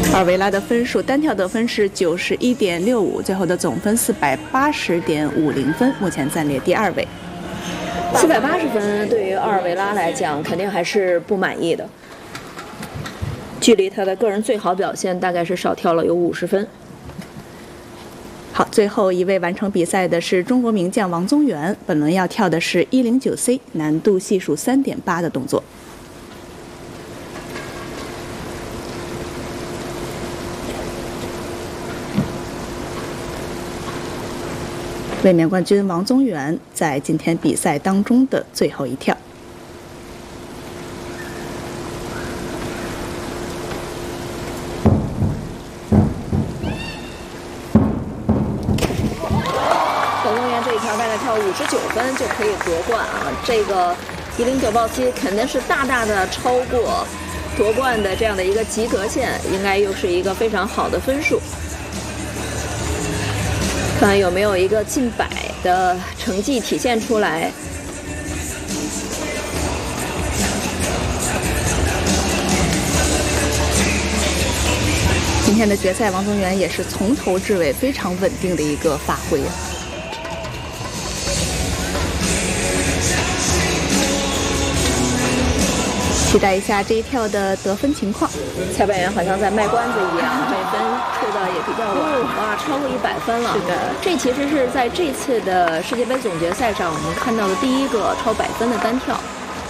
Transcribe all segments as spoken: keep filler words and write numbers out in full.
二维拉的分数单跳得分是九十一点六五，最后的总分四百八十点五零分，目前暂列第二位。 四百八十分对于二维拉来讲，肯定还是不满意的。距离他的个人最好表现大概是少跳了有五十分。 好，最后一位完成比赛的是中国名将王宗源，本轮要跳的是一零九 C， 难度系数三点八的动作。卫冕冠军王宗源在今天比赛当中的最后一跳。 王宗源这一条大概跳五十九分就可以夺冠啊！这个一零九报七肯定是大大的超过夺冠的这样的一个及格线，应该又是一个非常好的分数。看有没有一个近百的成绩体现出来。 今天的决赛，王宗源也是从头至尾非常稳定的一个发挥。期待一下这一跳的得分情况。 裁判员好像在卖关子一样，这分出的也比较晚，哇，超过一百分了。 是的， 这其实是在这次的世界杯总决赛上我们看到的第一个超百分的单跳。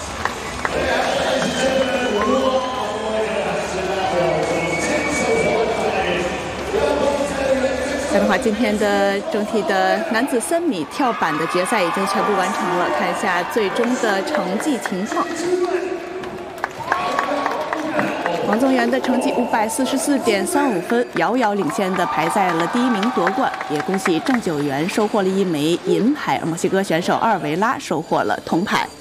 这样的话，今天的整体的男子三米跳板的决赛已经全部完成了，看一下最终的成绩情况。王宗源的成绩五百四十四点三五分，遥遥领先的排在了第一名夺冠。也恭喜郑九元收获了一枚银牌，而墨西哥选手二维拉收获了铜牌。